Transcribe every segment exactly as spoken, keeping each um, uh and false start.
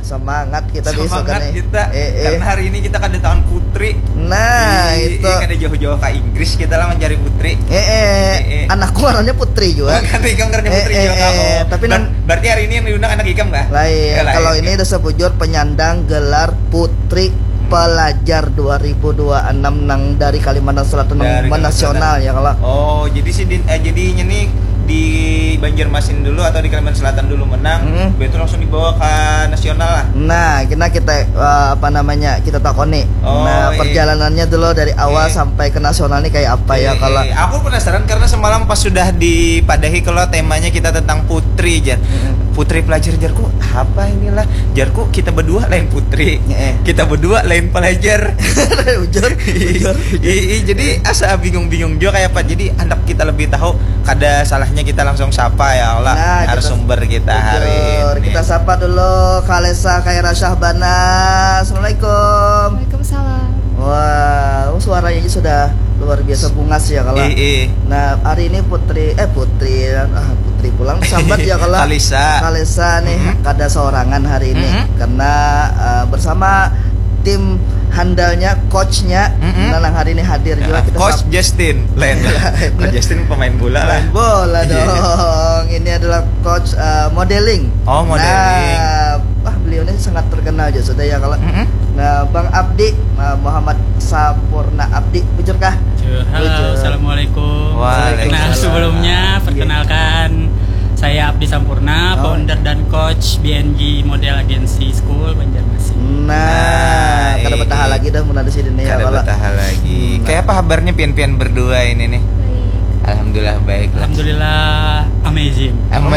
semangat kita besok kan Semangat nih. kita Eh, eh. karena hari ini kita kedatangan putri. Nah, Ih, itu. Kan jauh-jauh ke Inggris kita lah mencari putri. Eh, eh, Eh, eh. anakku warnanya Putri juga. Kan Ikam kerja putri Eh, eh, juga. eh, Oh. tapi Ber- nan- berarti hari ini yang diundang anak Ikam nggak? Lain. Ya, lain. Kalau ini udah sebujur penyandang gelar Putri Pelajar dua ribu dua puluh enam nang dari Kalimantan Selatan Dari nang Kalimantan nasional ya kalau. Oh, jadi sih di, eh, jadinya nih di Banjarmasin dulu atau di Kalimantan Selatan dulu menang, Mm. betul langsung dibawa ke nasional lah. Nah, kita kita eh, apa namanya? Kita takoni. Oh, nah, iya. perjalanannya dulu dari awal Iya. sampai ke nasional nih kayak apa ya Eh, kalau eh, aku penasaran karena semalam pas sudah dipadahi kalau temanya kita tentang putri Jar. Putri pelajar Jarku apa inilah Jarku kita berdua lain putri, Eh. kita berdua lain pelajar. Ujur, ujur. I, i, jadi asa bingung-bingung juga kayak apa. Jadi anak kita lebih tahu kada salahnya kita langsung sapa ya Allah Nah, kita- narasumber kita hari Ujur. ini. Kita sapa dulu Kalesa Khaira Syahbana. Assalamualaikum. Waalaikumsalam. Wah, oh, suaranya aja sudah luar biasa bungas ya kalau. I, i. Nah, hari ini Putri eh Putri ah, Putri pulang sambat ya kalau. Kalisa. Kalesa nih Mhm. kada seorangan hari ini Mhm. karena uh, bersama tim handalnya, coachnya, Mhm. Nanang hari ini hadir juga kita Coach sapa. Justin, lain. Coach Justin pemain bola lah. Main bola Iya. dong. Ini adalah coach uh, modeling. Oh, modeling. Nah, wah beliau ini sangat terkenal juga sudah ya kalau. Mhm. Nah, Bang Abdi, uh, Muhammad Sapurna Abdi, bujurkah? Halo, Bujur. assalamualaikum. Waalaikumsalam. Nah, sebelumnya perkenalkan saya Abdi Sampurna, Oh. founder dan coach B N G Model Agency School Banjarmasin. Nah, Nah, kada ini. betah lagi dah mun ada sini ya Kada kalau. betah lagi. Hmm. Kayak apa kabarnya pian-pian berdua ini nih? Baik. Alhamdulillah baik lah. Alhamdulillah amazing.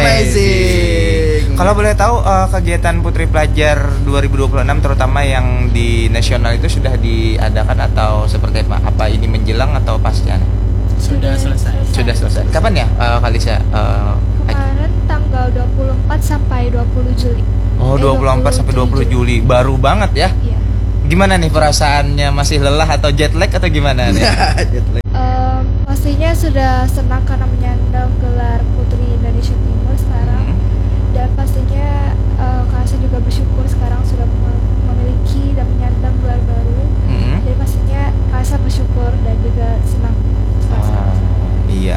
Amazing. Kalau boleh tahu eh, kegiatan Putri Pelajar dua ribu dua puluh enam terutama yang di nasional itu sudah diadakan atau seperti apa? Apa ini menjelang atau pasca? Sudah selesai. Sudah selesai. Kapan ya eh, Kalisa? Eh, Kemarin tanggal dua puluh empat sampai dua puluh Juli. oh, Eh, dua puluh empat sampai dua puluh Juli. Baru banget ya. Iya. Gimana nih perasaannya? Masih lelah atau jet lag atau gimana nih? Jet lag. Em, pastinya sudah senang karena menyandang gelar Putri Indonesia Timur sekarang. Hmm. Dan pastinya eh, Kalesa juga bersyukur sekarang sudah mem- memiliki dan menyandang gelar baru. Hmm. Jadi pastinya Kalesa bersyukur dan juga senang. Ah, iya.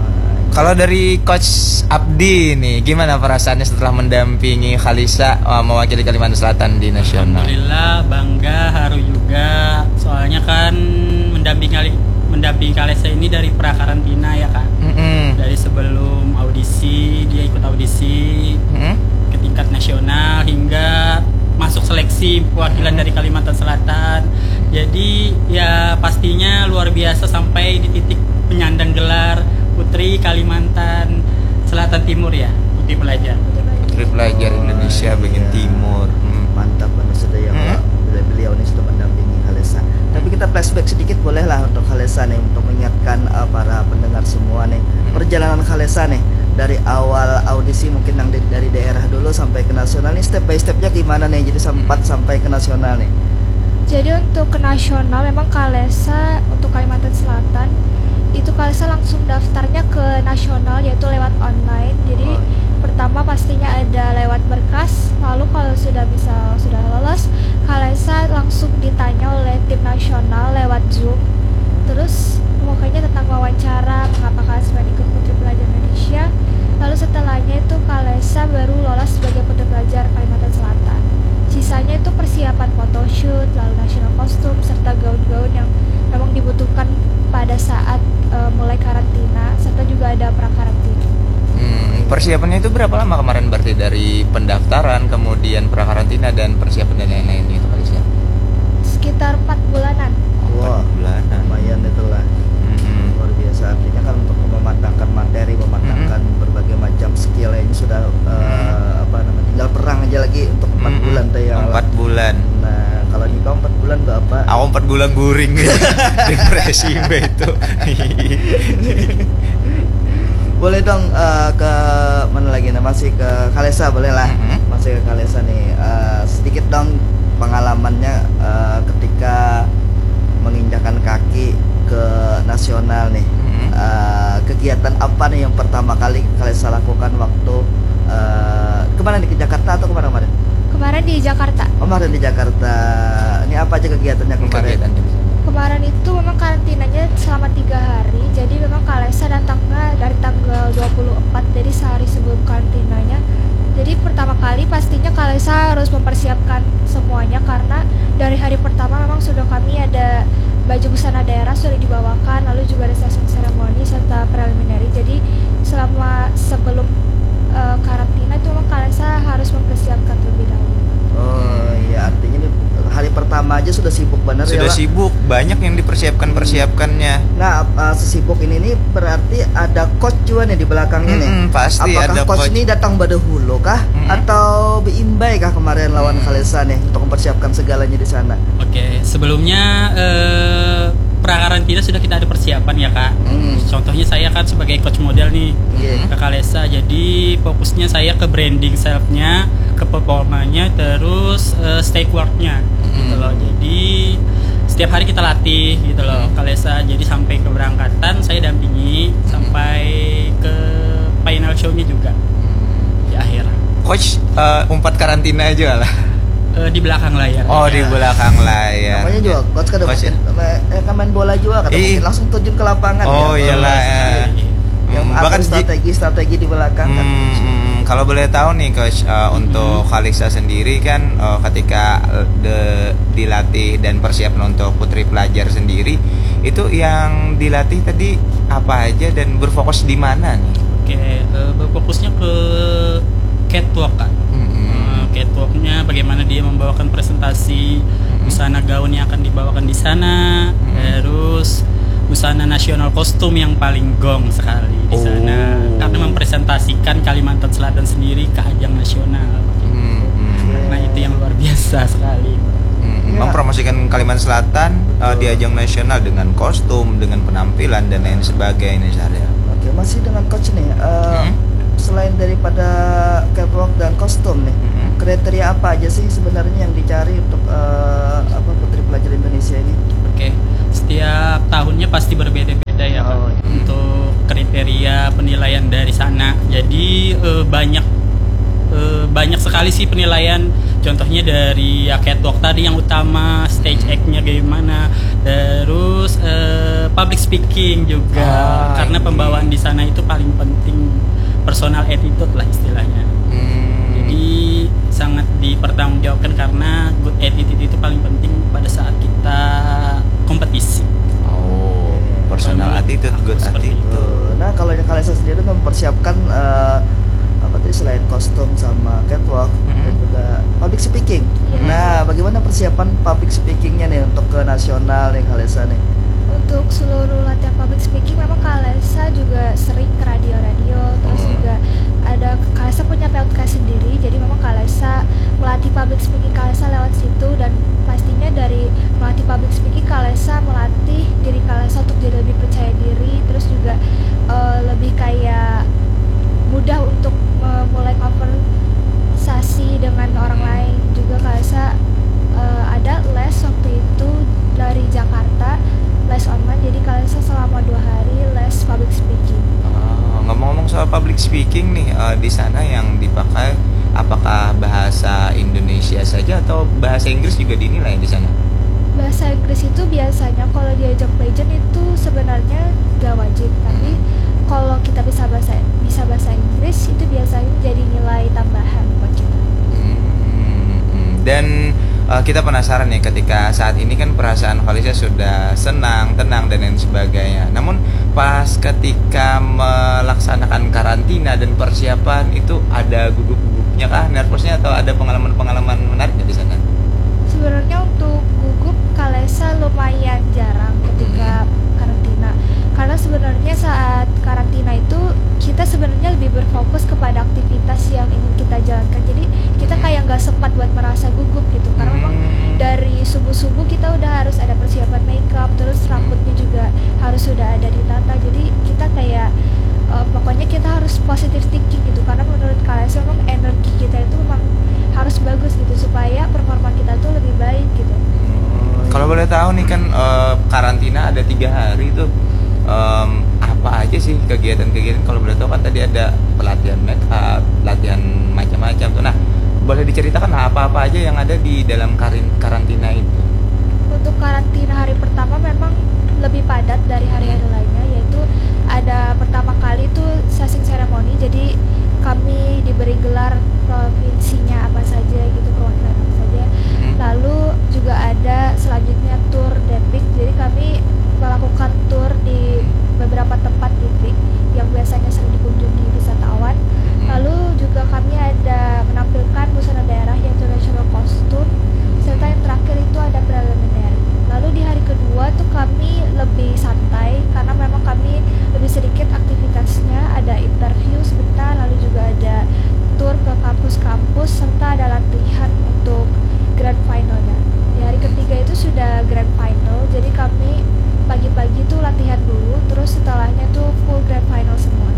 Kalau dari Coach Abdi nih, gimana perasaannya setelah mendampingi Kalisa uh, mewakili Kalimantan Selatan di nasional? Alhamdulillah bangga, haru juga. Soalnya kan mendampingi mendampingi Kalesa ini dari pra-karantina ya Kak. Mm-mm. Dari sebelum audisi, dia ikut audisi Mm-mm. ke tingkat nasional hingga masuk seleksi perwakilan dari Kalimantan Selatan. Jadi ya pastinya luar biasa sampai di titik penyandang gelar Putri Kalimantan Selatan Timur ya, Putri Pelajar. Putri Pelajar Indonesia bagian Iya. timur. Hmm. Mantap banget sudah ya Hmm. Pak. Beliau, beliau ini sudah mendampingi Kalesa. Tapi kita flashback sedikit boleh lah untuk Kalesa nih untuk mengingatkan uh, para pendengar semua nih perjalanan Kalesa nih dari awal audisi mungkin yang dari, dari daerah dulu sampai ke nasional nih step by stepnya gimana nih jadi sempat sampai ke nasional nih. Jadi untuk ke nasional memang Kalesa untuk Kalimantan Selatan itu Kalesa langsung daftarnya ke nasional yaitu lewat online. Jadi Oh. pertama pastinya ada lewat berkas, lalu kalau sudah bisa sudah lolos, Kalesa langsung ditanya oleh tim nasional lewat Zoom. Terus pokoknya tentang wawancara mengapa Kalesa pengen ikut Putri Pelajar Indonesia. Lalu setelahnya itu Kalesa baru lolos sebagai Putri Pelajar Kalimantan Selatan. Sisanya itu persiapan photoshoot, lalu national kostum serta gaun-gaun yang memang dibutuhkan pada saat uh, mulai karantina serta juga ada pra-karantina. Hmm, persiapannya itu berapa lama kemarin berarti dari pendaftaran kemudian prakarantina dan persiapan dan lain-lain itu Kalisa? Sekitar empat bulanan. Wah, bulanan. lumayan itulah. Mm-mm. Luar biasa artinya kan untuk mematangkan materi, mematangkan berbagai macam skill ini sudah uh, apa namanya tinggal perang aja lagi untuk empat Mm-mm. bulan tuh ya. Empat bulan. Nah, kalau di kau empat bulan gak apa? Aku empat bulan guring depresi mbak itu. Boleh dong uh, ke mana lagi nih? Masih ke Kalesa boleh lah. Mhm. Masih ke Kalesa nih. Uh, sedikit dong pengalamannya uh, ketika menginjakan kaki ke nasional nih. Mhm. Uh, kegiatan apa nih yang pertama kali Kalesa lakukan waktu uh, kemana nih, ke Jakarta atau kemana kemarin? Kemarin kemarin di Jakarta. Kemarin di Jakarta. Ini apa aja kegiatannya kemarin? Kegiatannya di sana. Kemarin itu memang karantinanya selama tiga hari. Jadi memang Kalesa datangnya dari tanggal dua puluh empat, jadi sehari sebelum karantinanya. Jadi pertama kali pastinya Kalesa harus mempersiapkan semuanya, karena dari hari pertama memang sudah kami ada baju busana daerah sudah dibawakan, lalu juga ada sesi seremoni serta preliminary. Jadi selama sebelum uh, karantina itu memang Kalesa harus mempersiapkan terlebih dahulu. Oh iya, artinya ini hari pertama aja sudah sibuk bener ya, Sudah Pak? sibuk, banyak yang dipersiapkan persiapkannya. Nah, uh, sesibuk ini nih berarti ada coach juga nih di belakangnya nih. Mm-mm, pasti Apakah ada coach coach. ini datang berdahulu kah Mm-mm. atau beimbai kah kemarin lawan Mm. Kalesa nih untuk mempersiapkan segalanya di sana? Oke, sebelumnya eh, pra-karantina sudah kita ada persiapan ya kak. Hmm. Contohnya saya kan sebagai coach model nih Iya. ke Kalesa, jadi fokusnya saya ke branding selfnya, ke performanya, terus eh, stake worknya gitu loh. Jadi setiap hari kita latih gitu loh Kalesa. Jadi sampai keberangkatan saya dampingi sampai ke final show-nya juga di akhir. Coach eh, umpat karantina aja lah. Eh, di belakang layar. Oh, di Ya. belakang layar. Namanya juga coach kan Coach ya? mungkin eh, kan main bola juga kan Ih. mungkin langsung terjun ke lapangan Oh, ya. iyalah, ya. Yang Hmm, atur bahkan Ji- strategi-strategi di belakang kan. Hmm, hmm, kalau boleh tahu nih coach, uh, untuk Kalisa sendiri kan uh, ketika uh, de- dilatih dan persiapan untuk putri pelajar sendiri itu yang dilatih tadi apa aja dan berfokus di mana nih? Oke, eh, berfokusnya ke catwalk kak. Mm-mm. Eh, catwalknya bagaimana dia membawakan presentasi busana gaun yang akan dibawakan di sana, terus busana nasional kostum yang paling gong sekali di sana, Oh. karena mempresentasikan Kalimantan Selatan sendiri ke ajang nasional. Hmm, hmm, Nah itu yang luar biasa sekali. hmm. Ya. Mempromosikan Kalimantan Selatan uh, di ajang nasional dengan kostum, dengan penampilan dan lain sebagainya Syahrial. Oke, masih dengan coach nih. eh, Hmm. Selain daripada catwalk dan kostum nih, Hmm. kriteria apa aja sih sebenarnya yang dicari untuk eh, apa putri pelajar Indonesia ini? Oke, setiap tahunnya pasti berbeda-beda ya Kak, Oh, untuk kriteria penilaian dari sana. Jadi eh, banyak eh, banyak sekali sih penilaian. Contohnya dari ya catwalk tadi yang utama, stage act-nya gimana, terus eh, public speaking juga, Ah, karena ini. pembawaan di sana itu paling penting, personal attitude lah istilahnya. Hmm. Jadi sangat dipertanggungjawabkan karena good attitude itu paling penting pada saat kita kompetisi. Oh, personal attitude, good Seperti attitude. Tuh. Nah, kalau yang Kalesa sendiri mempersiapkan eh, apa tadi selain kostum sama catwalk dan juga public speaking. Iya. Nah, bagaimana persiapan public speakingnya nih untuk ke nasional nih Kalesa nih? Untuk seluruh latihan public speaking memang Kalesa juga sering ke radio-radio, terus Hmm. juga ada Kalesa punya podcast sendiri, jadi memang Kalesa melatih public speaking Kalesa lewat situ, dan pastinya dari melatih public speaking Kalesa melatih diri Kalesa untuk jadi lebih percaya diri, terus juga eh, lebih kayak mudah untuk memulai konversasi dengan orang lain. Juga Kalesa eh, ada les waktu itu dari Jakarta, les online, jadi Kalesa selama dua hari les public speaking. Oh, ngomong-ngomong soal public speaking nih, eh, di sana yang dipakai apakah bahasa Indonesia saja atau bahasa Inggris juga dinilai di sana? Bahasa Inggris itu biasanya kalau di ajang pageant itu sebenarnya gak wajib, tapi kalau kita bisa bahasa bisa bahasa Inggris itu biasanya jadi nilai tambahan buat kita. Hmm, dan eh, kita penasaran nih ketika saat ini kan perasaan Kalisa sudah senang, tenang dan lain sebagainya. Namun pas ketika melaksanakan karantina dan persiapan itu ada gugup-gugupnya kah, nervousnya atau ada pengalaman-pengalaman menarik di sana? Sebenarnya untuk gugup Kalesa lumayan jarang ketika karantina, karena sebenarnya saat karantina itu kita sebenarnya lebih berfokus kepada aktivitas yang ingin kita jalankan, jadi kita kayak nggak sempat buat merasa gugup gitu, karena memang dari subuh-subuh kita udah harus ada persiapan makeup, terus rambutnya juga harus sudah ada ditata, jadi kita kayak eh, pokoknya kita harus positive thinking gitu, karena menurut Kalesa memang energi kita itu memang harus bagus gitu supaya performa kita tuh lebih baik gitu. Kalau boleh tahu nih kan eh, karantina ada tiga hari itu em, apa aja sih kegiatan-kegiatan? Kalau boleh tahu kan tadi ada pelatihan make up, latihan macam-macam tuh. Nah boleh diceritakan lah apa-apa aja yang ada di dalam karin- karantina itu. Untuk karantina hari pertama memang lebih padat dari hari-hari lainnya, yaitu ada pertama kali itu sesing seremoni, jadi kami diberi gelar provinsinya apa saja gitu, perwakilan apa saja. Hmm. Lalu juga ada selanjutnya tour Depik, jadi kami melakukan tour di beberapa tempat titik yang biasanya sering dikunjungi wisatawan. Lalu juga kami ada menampilkan busana daerah yang traditional costume, serta yang terakhir itu ada preliminary. Lalu di hari kedua tuh kami lebih santai karena memang kami lebih sedikit aktivitasnya, ada interview sebentar, lalu juga ada tour ke kampus-kampus serta ada latihan untuk grand finalnya. Di hari ketiga itu sudah grand final, jadi kami pagi-pagi tuh latihan dulu, terus setelahnya tuh full grand final semua.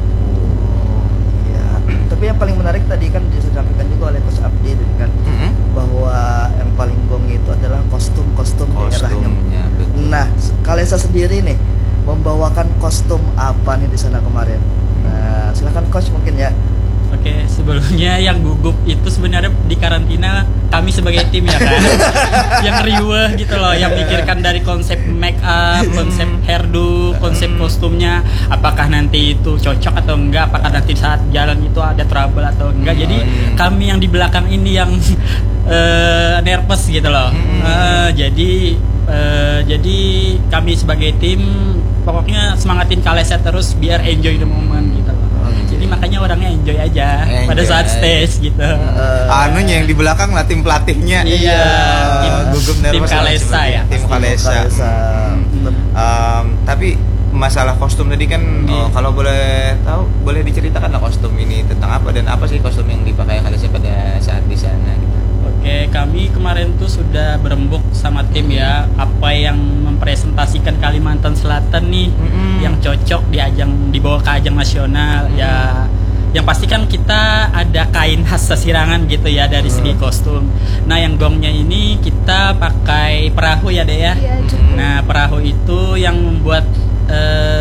Iya. Tapi yang paling menarik tadi kan disampaikan juga oleh Coach Abdi tadi kan, Mm-mm. bahwa yang paling gong itu adalah kostum-kostum daerahnya. Kostumnya betul. Nah, Kalesa sendiri nih membawakan kostum apa nih di sana kemarin? Nah, silakan Coach mungkin ya. Oke, sebelumnya yang gugup itu sebenarnya di karantina kami sebagai tim ya kan, yang riweh gitu loh, yang mikirkan dari konsep make up, konsep hairdo, konsep kostumnya, apakah nanti itu cocok atau enggak, apakah nanti saat jalan itu ada trouble atau enggak. Jadi kami yang di belakang ini yang eh, nervous gitu loh. Eh, jadi eh, jadi kami sebagai tim pokoknya semangatin Kalesa terus biar enjoy the moment gitu loh. Jadi makanya orangnya enjoy aja Enjoy pada saat aja. stage gitu. Eh, Anunya yang di belakang lah tim pelatihnya. Iya, tim- gugup tim nervous lah Kalesa sebenarnya. ya. Tim Kalesa. Kalesa. Um, tapi masalah kostum tadi kan, Iya. oh, kalau boleh tahu, boleh diceritakan lah kostum ini tentang apa dan apa sih kostum yang dipakai Kalesa pada saat di sana gitu. Oke, kami kemarin tuh sudah berembuk sama tim ya, apa yang mempresentasikan Kalimantan Selatan nih, Mm-mm. yang cocok di ajang dibawa ke ajang nasional ya. Yang pasti kan kita ada kain khas Sasirangan gitu ya dari segi kostum. Nah, yang gongnya ini kita pakai perahu ya, Dek ya. Iya, Mm. cukup. Nah, perahu itu yang membuat eh,